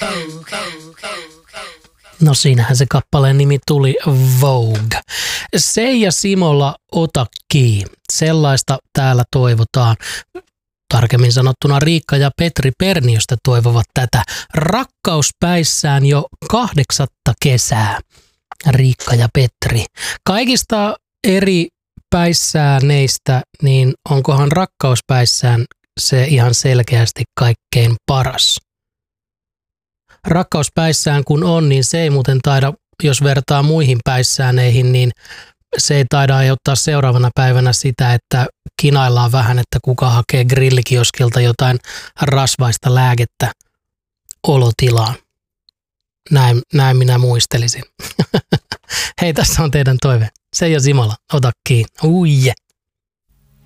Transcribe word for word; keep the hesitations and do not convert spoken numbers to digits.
No siinähän se kappaleen nimi tuli, Vogue. Seija Simola, ota kiinni. Sellaista täällä toivotaan. Tarkemmin sanottuna Riikka ja Petri Perniöstä toivovat tätä rakkauspäissään jo kahdeksatta kesää. Riikka ja Petri. Kaikista eri päissääneistä, niin onkohan rakkauspäissään se ihan selkeästi kaikkein paras. Rakkauspäissään kun on, niin se ei muuten taida, jos vertaa muihin päissääneihin, niin se ei taida aiheuttaa seuraavana päivänä sitä, että kinaillaan vähän, että kuka hakee grillikioskilta jotain rasvaista lääkettä olotilaan. Näin, näin minä muistelisin. Hei, tässä on teidän toive. Seija Simola, ota kiinni. Uije.